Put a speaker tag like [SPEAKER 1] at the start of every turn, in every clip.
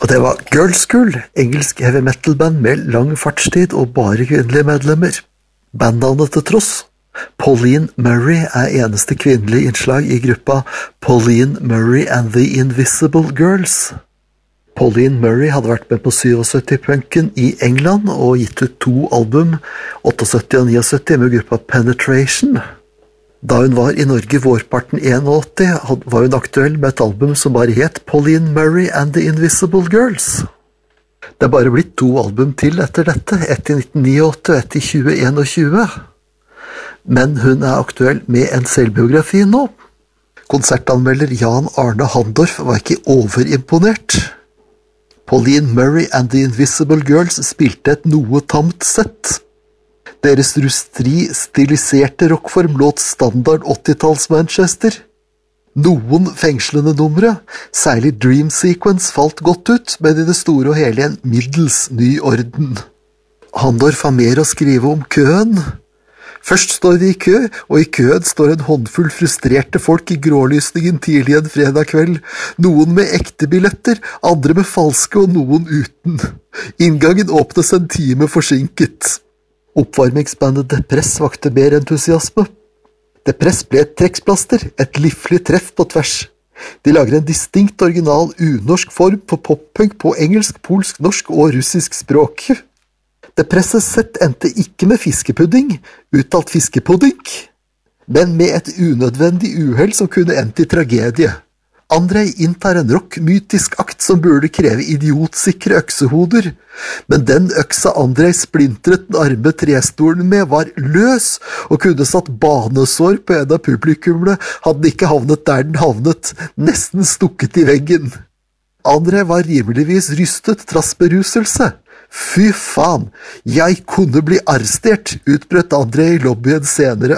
[SPEAKER 1] Og det var Girls School, engelsk heavy metal-band med lang fartstid og bare kvinnelige medlemmer. Bandnavnet til tross, Pauline Murray er eneste kvinnelige innslag i gruppa Pauline Murray and the Invisible Girls. Pauline Murray hadde vært med på 77-punken i England og gitt ut 2 album, 78 og 79, med gruppa Penetration. Da hun var i Norge vårparten 81, var hun aktuell med et album som bare het Pauline Murray and the Invisible Girls. Det er bare blitt 2 album til etter dette, ett i 1989 og ett i 2021. Men hun er aktuell med en selvbiografi nå. Konsertanmelder Jan Arne Handorf var ikke overimponert. Pauline Murray and the Invisible Girls spilte et noe tamt sett. Deres rustri, stiliserte rockform låt standard 80-talls Manchester. Noen fengslende numre, særlig Dream Sequence, falt godt ut, men i det store og hele en middels ny orden. Handorf har mer å skrive om køen. Først står vi i kø, og i køen står en håndfull frustrerte folk i grålysningen tidlig en fredag kveld. Noen med ekte billetter, andre med falske og noen uten. Inngangen åpnes en time forsinket. Oppvarmingsbandet Depress vakte mer entusiasme. Depress ble et treksplaster, et livlig treff på tvers. De lager en distinkt original unorsk form for poppunk på engelsk, polsk, norsk og russisk språk. Depresses sett endte ikke med fiskepudding, uttalt fiskepudding, men med et unødvendig uheld som kunne endt i tragedie. Andrej inntar en rock-mytisk akt som burde kreve idiotsikre øksehoder, men den øksa Andrej splintret den arme trestolen med var løs og kunne satt banesår på en av publikummene, hadde den ikke havnet der den havnet, nesten stukket i veggen. Andrej var rimeligvis rystet trass beruselse. Fy faen, jeg kunne bli arrestert, utbrøt Andrej i lobbyen senere.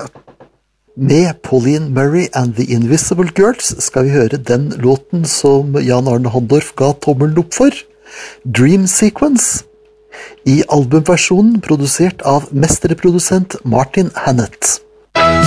[SPEAKER 1] Med Pauline Murray and the Invisible Girls skal vi høre den låten som Jan Arne Handorf ga tommelen opp for, Dream Sequence, i albumversjonen produsert av mesterprodusent Martin Hannett.